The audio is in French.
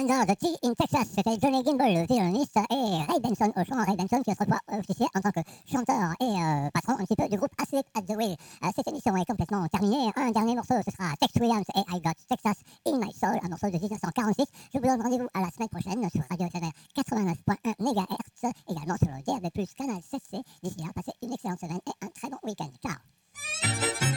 Under the Tea in Texas. C'était Johnny Gimbel, le violoniste, et Ray Benson au chant. Ray Benson qui se retrouve officier en tant que chanteur et patron un petit peu du groupe Asleep at the Wheel. Cette émission est complètement terminée. Un dernier morceau, ce sera Tex Williams et I Got Texas in My Soul, un morceau de 1946. Je vous donne rendez-vous à la semaine prochaine sur Radio FMR 89.1 MHz, également sur le DRB+, canal 7C. D'ici là, passez une excellente semaine et un très bon week-end. Ciao.